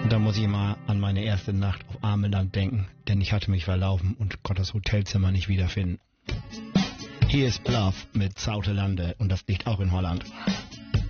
Und da muss ich mal an meine erste Nacht auf Ameland denken, denn ich hatte mich verlaufen und konnte das Hotelzimmer nicht wiederfinden. Hier ist Bluff mit Zoutelande und das liegt auch in Holland.